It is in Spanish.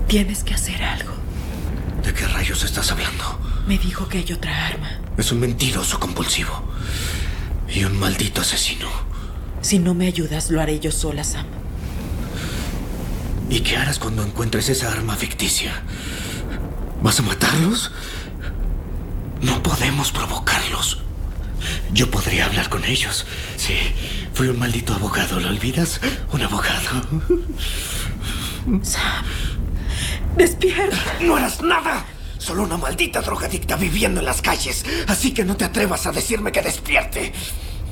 Tienes que hacer algo. ¿De qué rayos estás hablando? Me dijo que hay otra arma. Es un mentiroso compulsivo. Y un maldito asesino. Si no me ayudas, lo haré yo sola, Sam. ¿Y qué harás cuando encuentres esa arma ficticia? ¿Vas a matarlos? No podemos provocarlos. Yo podría hablar con ellos. Sí, fui un maldito abogado, ¿lo olvidas? Un abogado. Sam, despierta. No eras nada. Solo una maldita drogadicta viviendo en las calles. Así que no te atrevas a decirme que despierte.